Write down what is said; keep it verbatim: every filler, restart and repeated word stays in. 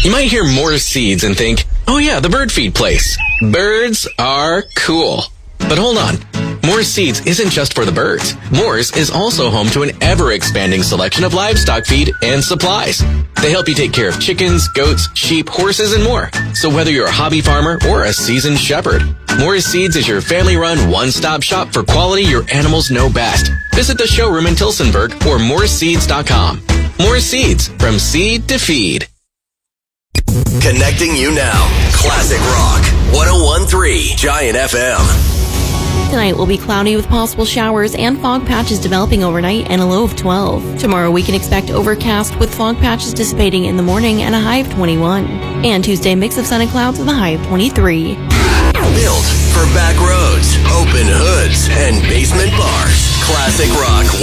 You might hear Moore's Seeds and think, oh yeah, the bird feed place. Birds are cool. But hold on. Moore's Seeds isn't just for the birds. Moore's is also home to an ever-expanding selection of livestock feed and supplies. They help you take care of chickens, goats, sheep, horses, and more. So whether you're a hobby farmer or a seasoned shepherd, Moore's Seeds is your family-run one-stop shop for quality your animals know best. Visit the showroom in Tilsonburg or moores seeds dot com. Moore's Seeds, from seed to feed. Connecting you now. Classic Rock. one oh one point three Giant F M. Tonight will be cloudy with possible showers and fog patches developing overnight and a low of twelve. Tomorrow we can expect overcast with fog patches dissipating in the morning and a high of twenty-one. And Tuesday, mix of sun and clouds with a high of twenty-three. Built for back roads, open hoods, and basement bars. Classic Rock.